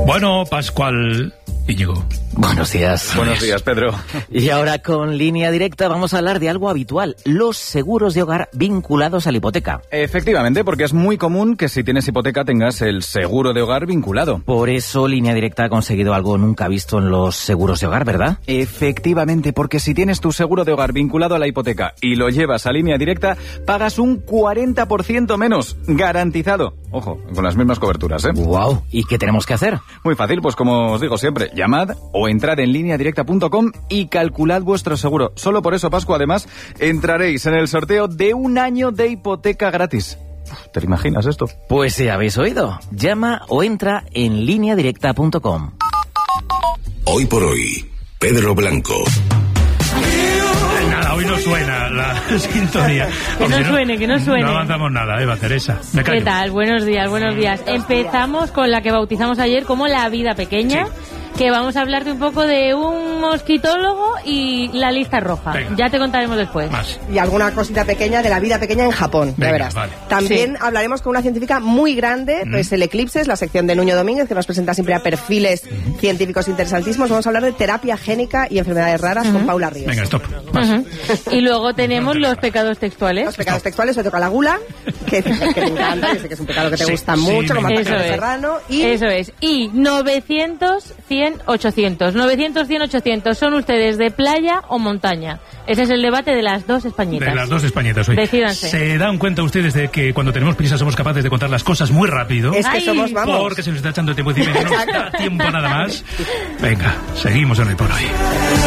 Bueno, Pascual Íñigo. Buenos días. Buenos días, Pedro. Y ahora con Línea Directa vamos a hablar de algo habitual, los seguros de hogar vinculados a la hipoteca. Efectivamente, porque es muy común que si tienes hipoteca tengas el seguro de hogar vinculado. Por eso Línea Directa ha conseguido algo nunca visto en los seguros de hogar, ¿verdad? Efectivamente, porque si tienes tu seguro de hogar vinculado a la hipoteca y lo llevas a Línea Directa, pagas un 40% menos, garantizado. Ojo, con las mismas coberturas, ¿eh? ¡Guau! ¿Y qué tenemos que hacer? Muy fácil, pues como os digo siempre, llamad o entrad en lineadirecta.com y calculad vuestro seguro. Solo por eso, Pascu, además, entraréis en el sorteo de 1 año de hipoteca gratis. ¿Te lo imaginas esto? Pues si habéis oído, llama o entra en lineadirecta.com. Hoy por hoy, Pedro Blanco. Nada, hoy no suena la sintonía. Que no suene. No avanzamos nada, Eva Teresa. Me callo. ¿Qué tal? Buenos días, buenos días. Empezamos con la que bautizamos ayer como La Vida Pequeña. Sí. Que vamos a hablarte un poco de un mosquitólogo y la lista roja. Venga. Ya te contaremos después. Más. Y alguna cosita pequeña de la vida pequeña en Japón, Venga, ya verás. Vale. También hablaremos con una científica muy grande, pues el Eclipses, la sección de Nuño Domínguez, que nos presenta siempre a perfiles científicos interesantísimos. Vamos a hablar de terapia génica y enfermedades raras con Paula Ríos. Venga, stop. Más. Y luego tenemos los pecados textuales. Los pecados textuales, hoy toca la gula, que te encanta, yo sé que es un pecado que te gusta mucho, como eso Antonio Serrano. Y eso es. Y 900, 100, 800. 900, 100, 800. ¿Son ustedes de playa o montaña? Ese es el debate de las dos Españitas. De las dos Españitas hoy. Decídanse. ¿Se dan cuenta ustedes de que cuando tenemos prisa somos capaces de contar las cosas muy rápido? Es que somos, vamos. Porque se nos está echando el tiempo encima y no nos da tiempo nada más. Venga, seguimos en Hoy por Hoy.